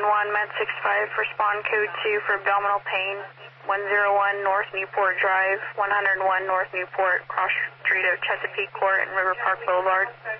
Med 65, respond code 2 for abdominal pain, 101 North Newport Drive, 101 North Newport, cross street of Chesapeake Court and River Park Boulevard.